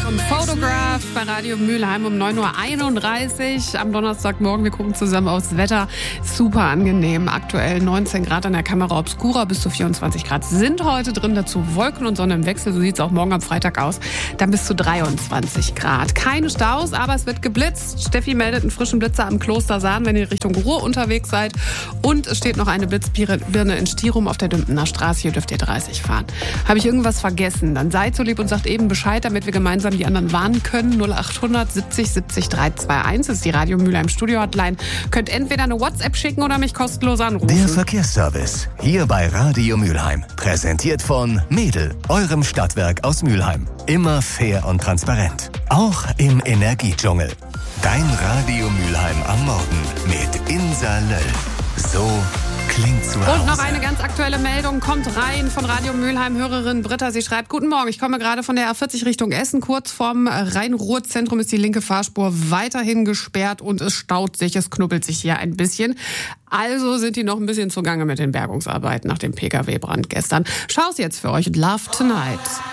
und Photograph bei Radio Mülheim um 9.31 Uhr am Donnerstagmorgen. Wir gucken zusammen aufs Wetter. Super angenehm. Aktuell 19 Grad an der Camera Obscura, bis zu 24 Grad sind heute drin. Dazu Wolken und Sonne im Wechsel. So sieht es auch morgen am Freitag aus. Dann bis zu 23 Grad. Keine Staus, aber es wird geblitzt. Steffi meldet einen frischen Blitzer am Kloster Sahn, wenn ihr Richtung Ruhr unterwegs seid. Und es steht noch eine Blitzbirne in Stirum auf der Dümpener Straße. Hier dürft ihr 30 fahren. Habe ich irgendwas vergessen? Dann seid so lieb und sagt eben Bescheid, damit wir gemeinsam die anderen warnen können. 0800 70 70 321 ist die Radio Mülheim Studio Hotline. Könnt entweder eine WhatsApp schicken oder mich kostenlos anrufen. Der Verkehrsservice hier bei Radio Mülheim. Präsentiert von Medel, eurem Stadtwerk aus Mülheim. Immer fair und transparent. Auch im Energiedschungel. Dein Radio Mülheim am Morgen mit Insa Löll. So klingt zu Hause. Und noch eine ganz aktuelle Meldung kommt rein von Radio Mülheim. Hörerin Britta, sie schreibt: Guten Morgen, ich komme gerade von der A40 Richtung Essen. Kurz vorm Rhein-Ruhr-Zentrum ist die linke Fahrspur weiterhin gesperrt und es staut sich, es knubbelt sich hier ein bisschen. Also sind die noch ein bisschen zugange mit den Bergungsarbeiten nach dem Pkw-Brand gestern. Schau's jetzt für euch. Love Tonight.